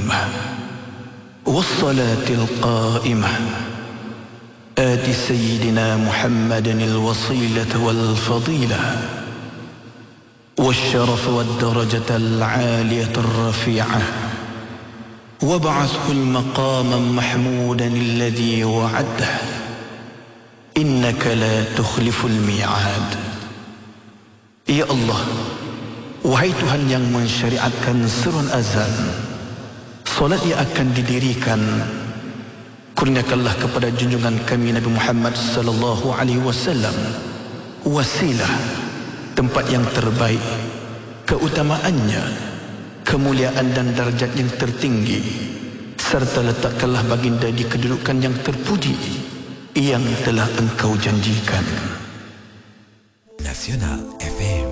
القيمة والصلاة القائمة آت سيدنا محمدا الوصيلة والفضيلة والشرف والدرجة العالية الرفيعة وابعثه المقام محمودا الذي وعده إنك لا تخلف الميعاد. Ya Allah, wahai Tuhan yang mensyariatkan seruan azan, solat yang akan didirikan, kurniakanlah kepada junjungan kami Nabi Muhammad sallallahu alaihi wasallam wasilah, tempat yang terbaik, keutamaannya, kemuliaan dan darjat yang tertinggi, serta letakkanlah baginda di kedudukan yang terpuji yang telah engkau janjikan. Nasional FM.